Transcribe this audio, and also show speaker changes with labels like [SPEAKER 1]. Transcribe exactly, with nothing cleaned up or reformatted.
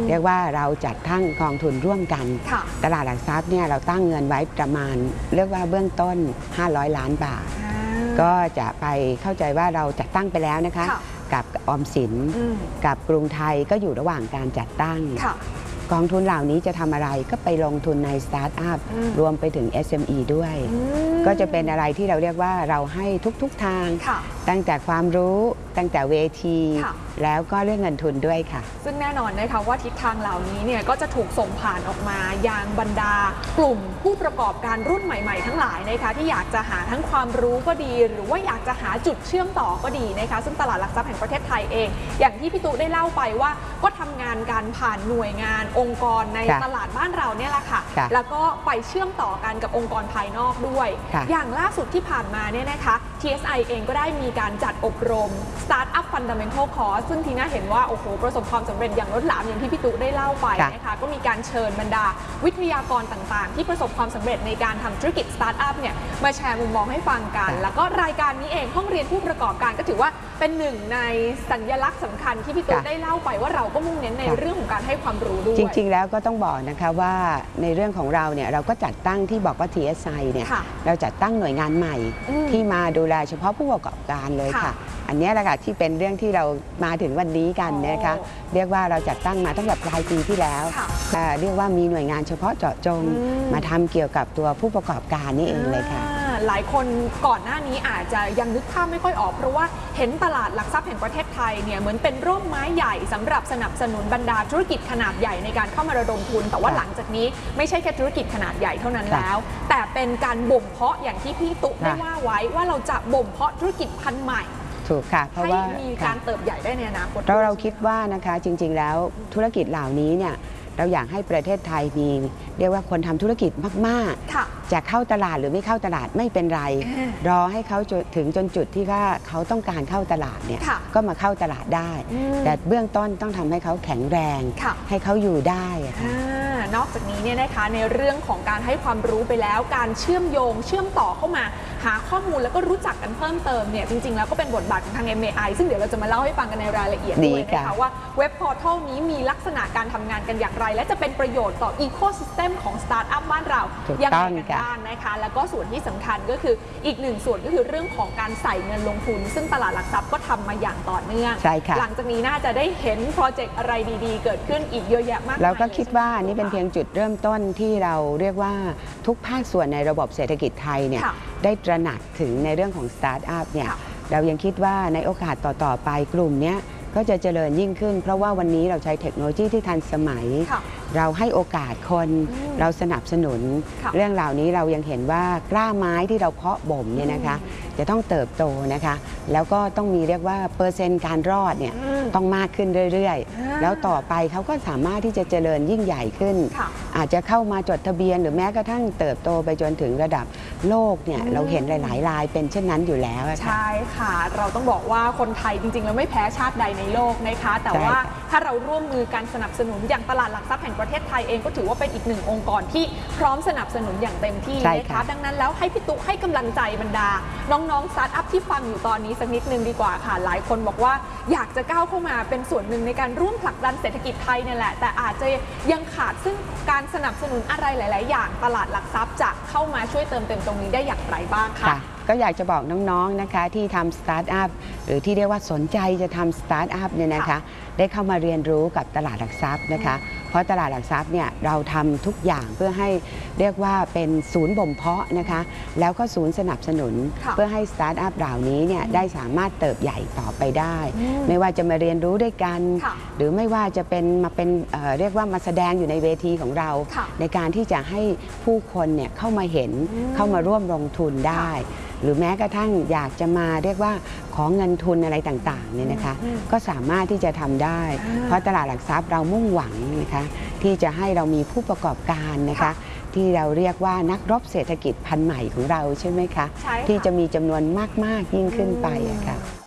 [SPEAKER 1] เรียกว่าเราจัดตั้งกองทุนร่วมกันตลาดหลักทรัพย์เนี่ยเราตั้งเงินไว้ประมาณเรียกว่าเบื้องต้นห้าร้อยล้านบาทก็จะไปเข้าใจว่าเราจัดตั้งไปแล้วนะคะกับออมสินกับกรุงไทยก็อยู่ระหว่างการจัดตั้งกองทุนเหล่านี้จะทำอะไรก็ไปลงทุนในสตาร์ทอัพรวมไปถึง เอส เอ็ม อี ด้วยก็จะเป็นอะไรที่เราเรียกว่าเราให้ทุกๆทางตั้งแต่ความรู้ตั้งแต่เวทีแล้วก็เรื่องเงินทุนด้วยค่ะ
[SPEAKER 2] ซึ่งแน่นอนนะคะว่าทิศทางเหล่านี้เนี่ยก็จะถูกส่งผ่านออกมายังบรรดากลุ่มผู้ประกอบการรุ่นใหม่ๆทั้งหลายนะคะที่อยากจะหาทั้งความรู้ก็ดีหรือว่าอยากจะหาจุดเชื่อมต่อก็ดีนะคะซึ่งตลาดหลักทรัพย์แห่งประเทศไทยเองอย่างที่พี่ตุ๊ได้เล่าไปว่าก็ทำงานการผ่านหน่วยงานองค์กรในตลาดบ้านเราเนี่ยแหละค่ะแล้วก็ไปเชื่อมต่อกันกับองค์กรภายนอกด้วยอย่างล่าสุดที่ผ่านมาเนี่ยนะคะ ที เอส ไอ เองก็ได้มีการจัดอบรม Startup Fundamental Course ซึ่งทีน่าเห็นว่าโอ้โหประสบความสำเร็จอย่างล้นหลามอย่างที่พี่ตุ๊ได้เล่าไปนะคะก็มีการเชิญบรรดาวิทยากรต่างๆที่ประสบความสำเร็จในการทำธุรกิจสตาร์ทอัพเนี่ยมาแชร์มุมมองให้ฟังกันแล้วก็รายการนี้เองห้องเรียนผู้ประกอบการก็ถือว่าเป็นหนึ่งในสัญลักษณ์สำคัญที่พี่ตุ๊ได้เล่าไปว่าเราก็มุ่งเน้นในเรื่องของการให้ความรู้ด้วย
[SPEAKER 1] จริงๆแล้วก็ต้องบอกนะคะว่าในเรื่องของเราเนี่ยเราก็จัดตั้งที่บอกว่า ที เอส ไอ เนี่ยเราจัดตั้งหน่วยงานใหม่ที่มาดูแลเฉพาะผู้ประกอบการเลยค่ะอันนี้แหละค่ะที่เป็นเรื่องที่เรามาถึงวันนี้กันนะคะเรียกว่าเราจัดตั้งมาตั้งแต่ปลายปีที่แล้วเรียกว่ามีหน่วยงานเฉพาะเจาะจงมาทำเกี่ยวกับตัวผู้ประกอบการนี่เองเลยค่ะ
[SPEAKER 2] หลายคนก่อนหน้านี้อาจจะยังนึกภาพไม่ค่อยออกเพราะว่าเห็นตลาดหลักทรัพย์แห่งประเทศไทยเนี่ยเหมือนเป็นร่มไม้ใหญ่สำหรับสนับสนุนบรรดาธุรกิจขนาดใหญ่ในการเข้ามาระดมทุนแต่ว่าหลังจากนี้ไม่ใช่แค่ธุรกิจขนาดใหญ่เท่านั้นแล้วแต่เป็นการบ่มเพาะอย่างที่พี่ตุ๊ได้ว่าไว้ว่าเราจะบ่มเพาะธุรกิจพันธุ์ใหม่
[SPEAKER 1] ถูกค่ะเพราะว่า
[SPEAKER 2] มีการเติบใหญ่ได้ในอนาคต
[SPEAKER 1] เราเราคิดว่านะคะจริงๆแล้วธุรกิจเหล่านี้เนี่ยเราอยากให้ประเทศไทยมีเรียกว่าคนทำธุรกิจมากๆจะเข้าตลาดหรือไม่เข้าตลาดไม่เป็นไรรอให้เขาถึงจนจุดที่ว่าเขาต้องการเข้าตลาดเนี่ยก็มาเข้าตลาดได้แต่เบื้องต้นต้องทำให้เขาแข็งแรงให้เขาอยู่ได้ค่ะ
[SPEAKER 2] นอกจากนี้เนี่ยนะคะในเรื่องของการให้ความรู้ไปแล้วการเชื่อมโยงเชื่อมต่อเข้ามาหาข้อมูลแล้วก็รู้จักกันเพิ่มเติมเนี่ยจริงๆแล้วก็เป็นบทบาทของทาง เอ็ม เอ ไอ ซึ่งเดี๋ยวเราจะมาเล่าให้ฟังกันในรายละเอียดด้วยนะคะว่าเว็บพอร์ทัลนี้มีลักษณะการทำงานกันอย่างไรและจะเป็นประโยชน์ต่ออีโคซิสเต็มของสตาร์ทอัพบ้านเรา
[SPEAKER 1] ยังไง
[SPEAKER 2] กันบ้างนะคะแล้วก็ส่วนที่สำคัญก็คืออีกหนึ่งส่วนก็คือเรื่องของการใส่เงินลงทุนซึ่งตลาดหลักทรัพย์ก็ทำมาอย่างต่อเนื่องหลังจากนี้น่าจะได้เห็นโปรเจกต์อะไรดีๆเกิดขึ้นอีกเยอะแยะมาก
[SPEAKER 1] เราก็คิดว่านี่เป็นเพียงจุดเริ่มต้นที่เราเรียกว่าทุกภาคส่วนในระบบเศรษฐกิจไทยเนี่ยได้ตระหนักถึงในเรื่องของสตาร์ทอัพเนี่ยเรายังคิดว่าในโอกาสต่อๆไปกลุ่มนี้ก็จะเจริญยิ่งขึ้นเพราะว่าวันนี้เราใช้เทคโนโลยีที่ทันสมัยเราให้โอกาสคนเราสนับสนุนเรื่องเหล่านี้เรายังเห็นว่ากล้าไม้ที่เราเพาะบ่มเนี่ยนะคะจะต้องเติบโตนะคะแล้วก็ต้องมีเรียกว่าเปอร์เซ็นต์การรอดเนี่ยต้องมากขึ้นเรื่อยๆแล้วต่อไปเขาก็สามารถที่จะเจริญยิ่งใหญ่ขึ้นอาจจะเข้ามาจดทะเบียนหรือแม้กระทั่งเติบโตไปจนถึงระดับโลกเนี่ยเราเห็นหลายๆรายเป็นเช่นนั้นอยู่แล้ว
[SPEAKER 2] ใช่ค่ะเราต้องบอกว่าคนไทยจริงๆแล้วไม่แพ้ชาติใดในโลกนะคะแต่ว่าถ้าเราร่วมมือการสนับสนุนอย่างตลาดหลักทรัพย์แห่งประเทศไทยเองก็ถือว่าเป็นอีกหนึ่งองค์กรที่พร้อมสนับสนุนอย่างเต็มที่นะคะดังนั้นแล้วให้พี่ตุ๊ให้กำลังใจบรรดาน้องๆสตาร์ทอัพที่ฟังอยู่ตอนนี้สักนิดนึงดีกว่าค่ะหลายคนบอกว่าอยากจะก้าวเข้ามาเป็นส่วนหนึ่งในการร่วมผลักดันเศรษฐกิจไทยเนี่ยแหละแต่อาจจะยังขาดซึ่งการสนับสนุนอะไรหลายๆอย่างตลาดหลักทรัพย์จะเข้ามาช่วยเติมเต็มตรงนี้ได้อย่างไรบ้างคะ
[SPEAKER 1] ก็อยากจะบอกน้องๆนะคะที่ทำสตาร์ทอัพหรือที่เรียกว่าสนใจจะทำสตาร์ทอัพเนี่ยนะคะได้เข้ามาเรียนรู้กับตลาดหลักทรัพย์นะคะเพราะตลาดหลักทรัพย์เนี่ยเราทำทุกอย่างเพื่อให้เรียกว่าเป็นศูนย์บ่มเพาะนะคะแล้วก็ศูนย์สนับสนุนเพื่อให้สตาร์ทอัพเหล่านี้เนี่ยได้สามารถเติบใหญ่ต่อไปได้ไม่ว่าจะมาเรียนรู้ด้วยกันหรือไม่ว่าจะเป็นมาเป็นเอ่อเรียกว่ามาแสดงอยู่ในเวทีของเราในการที่จะให้ผู้คนเนี่ยเข้ามาเห็นเข้ามาร่วมลงทุนได้หรือแม้กระทั่งอยากจะมาเรียกว่าขอเงินทุนอะไรต่างๆเนี่ยนะคะก็สามารถที่จะทำได้เพราะตลาดหลักทรัพย์เรามุ่งหวังนะคะที่จะให้เรามีผู้ประกอบการนะคะที่เราเรียกว่านักรบเศรษฐกิจพันธุ์ใหม่ของเราใช่ไหมคะที่จะมีจำนวนมากๆยิ่งขึ้นไปอะค่ะ